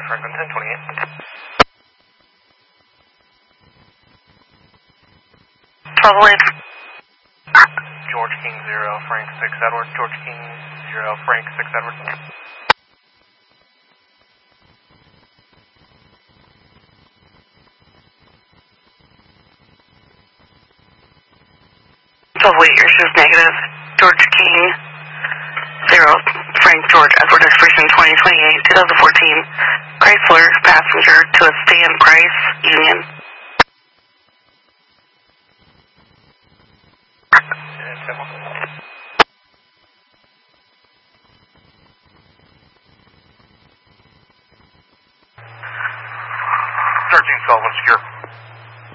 Franklin 1028. 12 lead. George King 0, Frank 6 Edward. George King 0, Frank 6 Edward. 12 lead, your show is negative. George King 0, Frank George Edward expiration 2028, 2014. Chrysler passenger to a Stan Price Union. Simple.